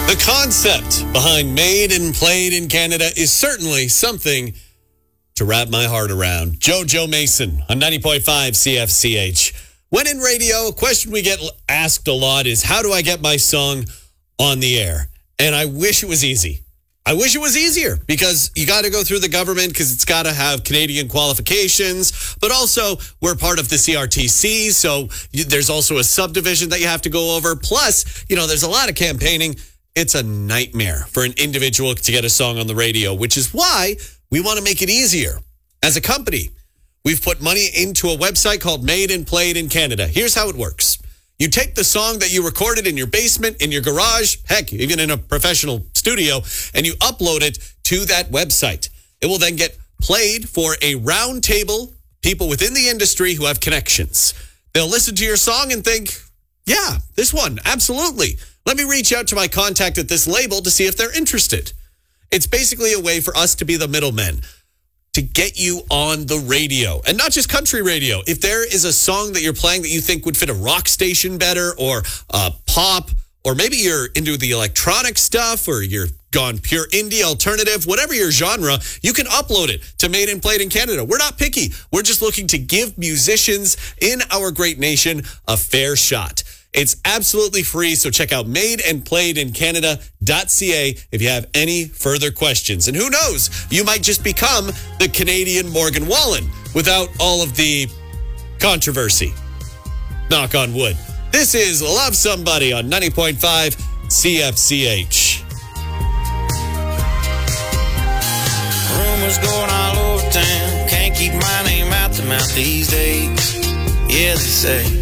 The concept behind Made and Played in Canada is certainly something to wrap my heart around. Jojo Mason on 90.5 CFCH. When in radio, a question we get asked a lot is, how do I get my song on the air? And I wish it was easy. I wish it was easier because you got to go through the government because it's got to have Canadian qualifications. But also, we're part of the CRTC, so there's also a subdivision that you have to go over. Plus, there's a lot of campaigning. It's a nightmare for an individual to get a song on the radio, which is why we want to make it easier. As a company, we've put money into a website called Made and Played in Canada. Here's how it works. You take the song that you recorded in your basement, in your garage, heck, even in a professional studio, and you upload it to that website. It will then get played for a round table, people within the industry who have connections. They'll listen to your song and think, yeah, this one, absolutely. Let me reach out to my contact at this label to see if they're interested. It's basically a way for us to be the middlemen, to get you on the radio, and not just country radio. If there is a song that you're playing that you think would fit a rock station better, or pop, or maybe you're into the electronic stuff, or you're gone pure indie, alternative, whatever your genre, you can upload it to Made and Played in Canada. We're not picky. We're just looking to give musicians in our great nation a fair shot. It's absolutely free, so check out madeandplayedincanada.ca if you have any further questions. And who knows, you might just become the Canadian Morgan Wallen without all of the controversy. Knock on wood. This is Love Somebody on 90.5 CFCH. Rumors going all over town. Can't keep my name out the mouth these days. Yeah, they say